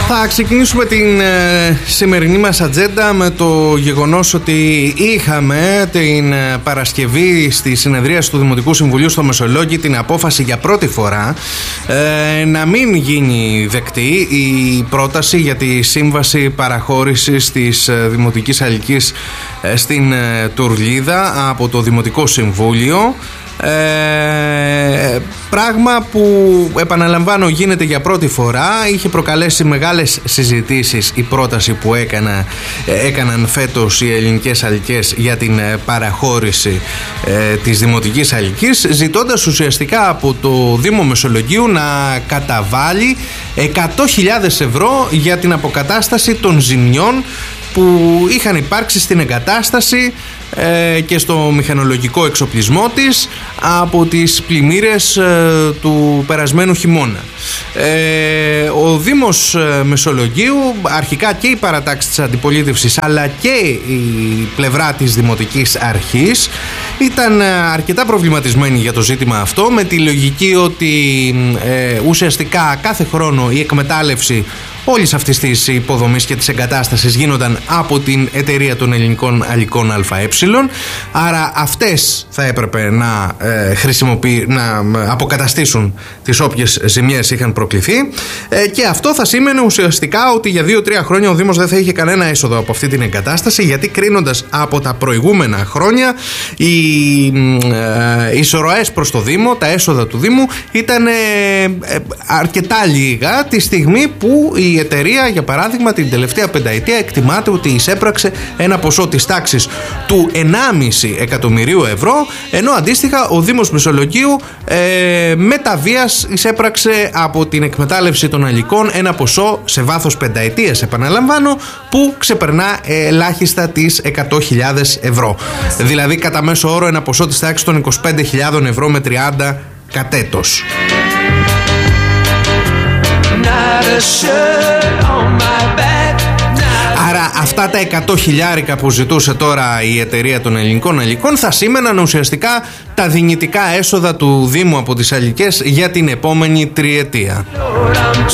Θα ξεκινήσουμε την σημερινή μας ατζέντα με το γεγονός ότι είχαμε την Παρασκευή στη συνεδρίαση του Δημοτικού Συμβουλίου στο Μεσολόγγι την απόφαση για πρώτη φορά να μην γίνει δεκτή η πρόταση για τη σύμβαση παραχώρησης της Δημοτικής Αλικής στην Τουρλίδα από το Δημοτικό Συμβούλιο. Πράγμα που, επαναλαμβάνω, γίνεται για πρώτη φορά. Είχε προκαλέσει μεγάλες συζητήσεις η πρόταση που έκαναν φέτος οι ελληνικές αλικές για την παραχώρηση της Δημοτικής Αλικής, ζητώντας ουσιαστικά από το Δήμο Μεσολογγίου να καταβάλει 100.000 ευρώ για την αποκατάσταση των ζημιών που είχαν υπάρξει στην εγκατάσταση και στο μηχανολογικό εξοπλισμό της από τις πλημμύρες του περασμένου χειμώνα. Ο Δήμος Μεσολογγίου, αρχικά και η παρατάξη της αντιπολίτευσης αλλά και η πλευρά της Δημοτικής Αρχής, ήταν αρκετά προβληματισμένη για το ζήτημα αυτό, με τη λογική ότι ουσιαστικά κάθε χρόνο η εκμετάλλευση όλης αυτής της υποδομής και της εγκατάστασης γίνονταν από την εταιρεία των ελληνικών αλικών ΑΕ, άρα αυτές θα έπρεπε να αποκαταστήσουν τις όποιες ζημιές είχαν προκληθεί, και αυτό θα σήμαινε ουσιαστικά ότι για 2-3 χρόνια ο Δήμος δεν θα είχε κανένα έσοδο από αυτή την εγκατάσταση, γιατί κρίνοντας από τα προηγούμενα χρόνια οι εισρωές προς το Δήμο, τα έσοδα του Δήμου ήταν αρκετά λίγα, τη στιγμή που η εταιρεία, για παράδειγμα, την τελευταία πενταετία εκτιμάται ότι εισέπραξε ένα ποσό της τάξης του 1,5 εκατομμυρίου ευρώ, ενώ αντίστοιχα ο Δήμος Μεσολογγίου με τα βίας εισέπραξε από την εκμετάλλευση των αλικών ένα ποσό σε βάθος πενταετίας, επαναλαμβάνω, που ξεπερνά ελάχιστα τις 100.000 ευρώ. Δηλαδή κατά μέσο όρο ένα ποσό της τάξης των 25.000 ευρώ με 30 κατέτος. Άρα αυτά τα 100.000 που ζητούσε τώρα η εταιρεία των ελληνικών αλικών θα σήμαιναν ουσιαστικά τα δυνητικά έσοδα του Δήμου από τις αλικές για την επόμενη τριετία.